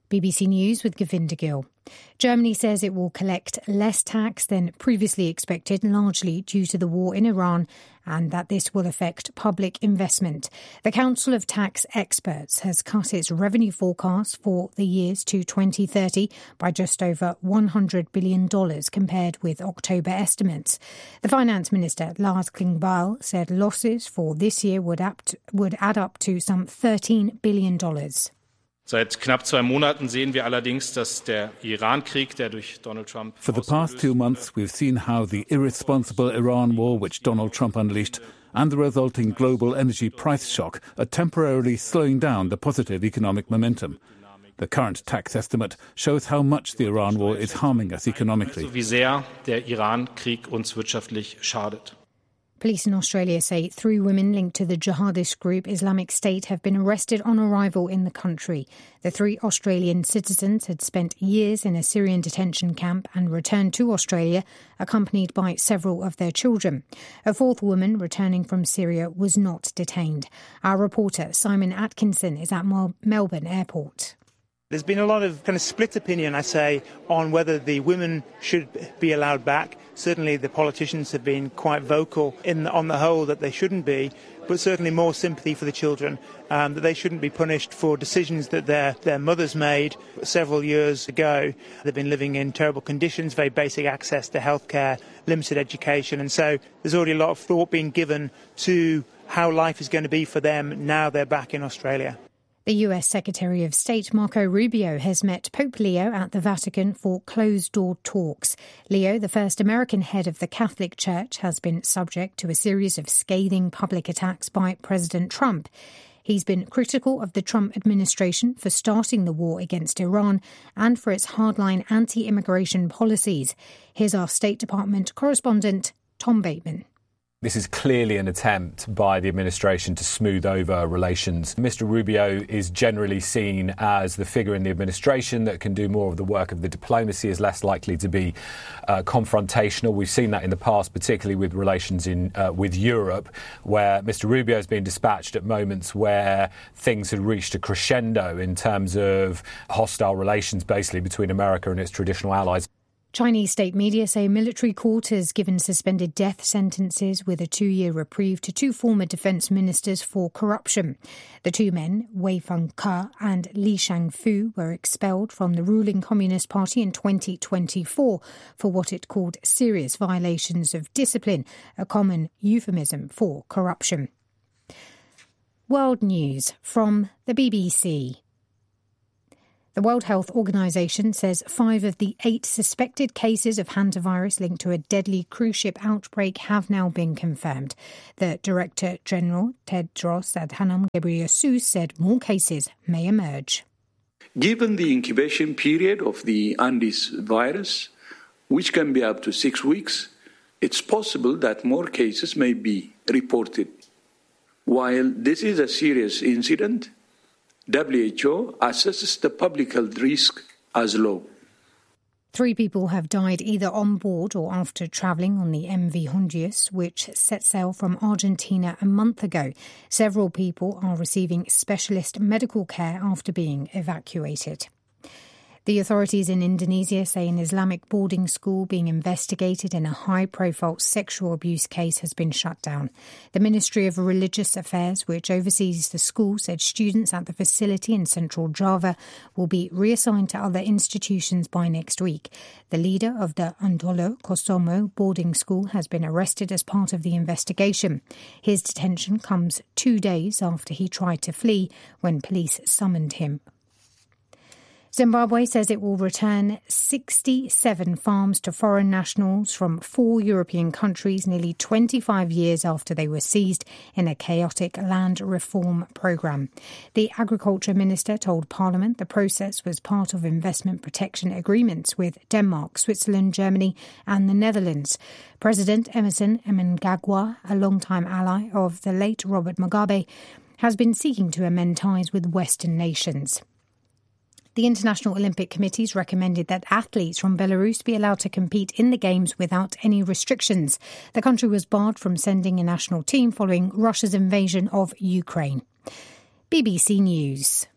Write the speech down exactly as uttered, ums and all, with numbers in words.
B B C News with Govinda Gill. Germany says it will collect less tax than previously expected, largely due to the war in Iran, and that this will affect public investment. The Council of Tax Experts has cut its revenue forecast for the years to twenty thirty by just over one hundred billion dollars compared with October estimates. The Finance Minister, Lars Klingbeil, said losses for this year would, apt, would add up to some thirteen billion dollars. Seit knapp zwei Monaten sehen wir allerdings, dass der Iran-Krieg, der durch Donald Trump... For the past two months, we've seen how the irresponsible Iran war, which Donald Trump unleashed, and the resulting global energy price shock are temporarily slowing down the positive economic momentum. The current tax estimate shows how much the Iran war is harming us economically. Wie sehr der Iran-Krieg uns wirtschaftlich schadet. Police in Australia say three women linked to the jihadist group Islamic State have been arrested on arrival in the country. The three Australian citizens had spent years in a Syrian detention camp and returned to Australia, accompanied by several of their children. A fourth woman returning from Syria was not detained. Our reporter Simon Atkinson is at Melbourne Airport. There's been a lot of kind of split opinion, I say, on whether the women should be allowed back. Certainly the politicians have been quite vocal in the, on the whole that they shouldn't be, but certainly more sympathy for the children, um, that they shouldn't be punished for decisions that their, their mothers made several years ago. They've been living in terrible conditions, very basic access to healthcare, limited education, and so there's already a lot of thought being given to how life is going to be for them now they're back in Australia. The U S Secretary of State Marco Rubio has met Pope Leo at the Vatican for closed-door talks. Leo, the first American head of the Catholic Church, has been subject to a series of scathing public attacks by President Trump. He's been critical of the Trump administration for starting the war against Iran and for its hardline anti-immigration policies. Here's our State Department correspondent, Tom Bateman. This is clearly an attempt by the administration to smooth over relations. Mister Rubio is generally seen as the figure in the administration that can do more of the work of the diplomacy, is less likely to be uh, confrontational. We've seen that in the past, particularly with relations in uh, with Europe, where Mister Rubio has been dispatched at moments where things had reached a crescendo in terms of hostile relations, basically, between America and its traditional allies. Chinese state media say a military court has given suspended death sentences with a two-year reprieve to two former defence ministers for corruption. The two men, Wei Fengke and Li Shangfu, were expelled from the ruling Communist Party in twenty twenty-four for what it called serious violations of discipline, a common euphemism for corruption. World News from the B B C. The World Health Organization says five of the eight suspected cases of hantavirus linked to a deadly cruise ship outbreak have now been confirmed. The Director General, Tedros Adhanom Ghebreyesus, said more cases may emerge. Given the incubation period of the Andes virus, which can be up to six weeks, it's possible that more cases may be reported. While this is a serious incident, W H O assesses the public health risk as low. Three people have died either on board or after travelling on the M V Hondius, which set sail from Argentina a month ago. Several people are receiving specialist medical care after being evacuated. The authorities in Indonesia say an Islamic boarding school being investigated in a high-profile sexual abuse case has been shut down. The Ministry of Religious Affairs, which oversees the school, said students at the facility in central Java will be reassigned to other institutions by next week. The leader of the Andolo Kosomo boarding school has been arrested as part of the investigation. His detention comes two days after he tried to flee when police summoned him. Zimbabwe says it will return sixty-seven farms to foreign nationals from four European countries nearly twenty-five years after they were seized in a chaotic land reform programme. The Agriculture Minister told Parliament the process was part of investment protection agreements with Denmark, Switzerland, Germany and the Netherlands. President Emmerson Mnangagwa, a longtime ally of the late Robert Mugabe, has been seeking to amend ties with Western nations. The International Olympic Committee's recommended that athletes from Belarus be allowed to compete in the Games without any restrictions. The country was barred from sending a national team following Russia's invasion of Ukraine. B B C News.